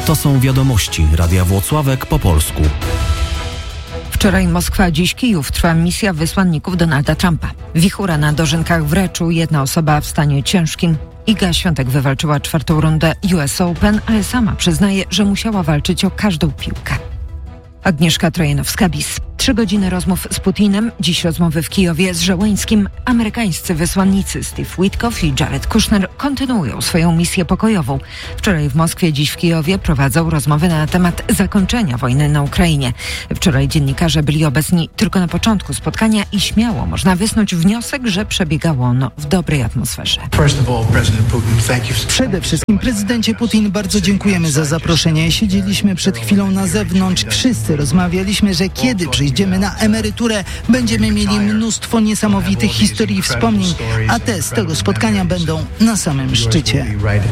To są wiadomości Radia Włocławek po polsku. Wczoraj Moskwa, dziś Kijów. Trwa misja wysłanników Donalda Trumpa. Wichura na dożynkach w Reczu, jedna osoba w stanie ciężkim. Iga Świątek wywalczyła 4. rundę US Open, ale sama przyznaje, że musiała walczyć o każdą piłkę. Agnieszka Trojanowska-Bis. 3 godziny rozmów z Putinem, dziś rozmowy w Kijowie z Żeleńskim. Amerykańscy wysłannicy Steve Witkoff i Jared Kushner kontynuują swoją misję pokojową. Wczoraj w Moskwie, dziś w Kijowie prowadzą rozmowy na temat zakończenia wojny na Ukrainie. Wczoraj dziennikarze byli obecni tylko na początku spotkania i śmiało można wysnuć wniosek, że przebiegało ono w dobrej atmosferze. Przede wszystkim prezydencie Putin, bardzo dziękujemy za zaproszenie. Siedzieliśmy przed chwilą na zewnątrz. Wszyscy rozmawialiśmy, że kiedy przyjdziemy na emeryturę, będziemy mieli mnóstwo niesamowitych historii i wspomnień, a te z tego spotkania będą na samym szczycie.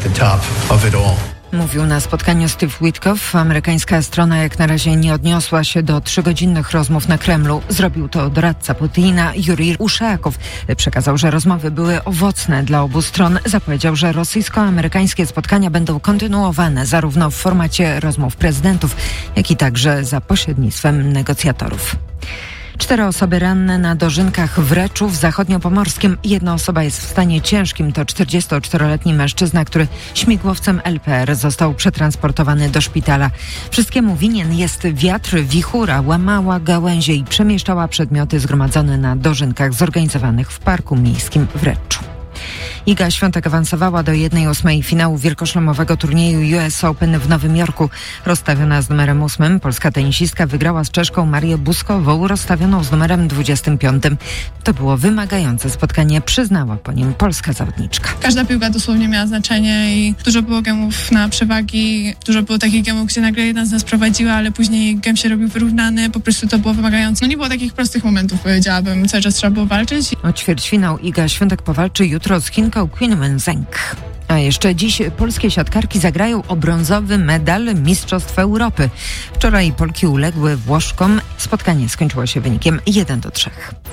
Mówił na spotkaniu Steve Witkoff. Amerykańska strona jak na razie nie odniosła się do 3-godzinnych rozmów na Kremlu. Zrobił to doradca Putina Jurij Uszakow. Przekazał, że rozmowy były owocne dla obu stron. Zapowiedział, że rosyjsko-amerykańskie spotkania będą kontynuowane zarówno w formacie rozmów prezydentów, jak i także za pośrednictwem negocjatorów. 4 osoby ranne na dożynkach w Reczu w zachodniopomorskim. Jedna osoba jest w stanie ciężkim. To 44-letni mężczyzna, który śmigłowcem LPR został przetransportowany do szpitala. Wszystkiemu winien jest wiatr. Wichura łamała gałęzie i przemieszczała przedmioty zgromadzone na dożynkach zorganizowanych w parku miejskim w Reczu. Iga Świątek awansowała do 1/8 finału wielkoszlemowego turnieju US Open w Nowym Jorku. Rozstawiona z numerem 8, polska tenisistka wygrała z Czeszką Marię Buskową, rozstawioną z numerem 25. To było wymagające spotkanie, przyznała po nim polska zawodniczka. Każda piłka dosłownie miała znaczenie i dużo było gemów na przewagi. Dużo było takich gemów, gdzie nagle jedna z nas prowadziła, ale później gem się robił wyrównany. Po prostu to było wymagające. Nie było takich prostych momentów, powiedziałabym. Cały czas trzeba było walczyć. O ćwierćfinał Iga Świątek powalczy jutro z Chinką Qinwen Zheng. A jeszcze dziś polskie siatkarki zagrają o brązowy medal Mistrzostw Europy. Wczoraj Polki uległy Włoszkom. Spotkanie skończyło się wynikiem 1-3.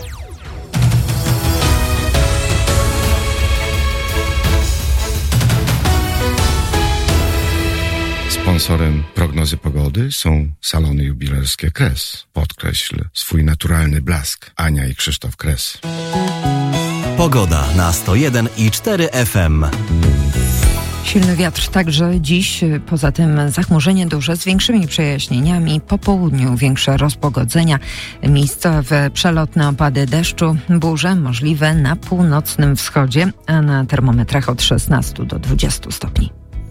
Sponsorem prognozy pogody są salony jubilerskie Kres. Podkreśl swój naturalny blask. Ania i Krzysztof Kres. Pogoda na 101,4 FM. Silny wiatr także dziś, poza tym zachmurzenie duże z większymi przejaśnieniami, po południu większe rozpogodzenia, miejscowe przelotne opady deszczu, burze możliwe na północnym wschodzie, a na termometrach od 16 do 20 stopni.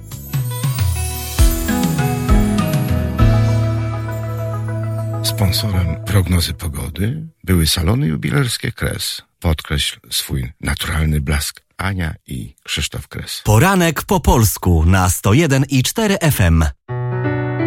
Sponsorem prognozy pogody były salony jubilerskie Kres. Podkreśl swój naturalny blask. Ania i Krzysztof Kres. Poranek po polsku na 101,4 FM.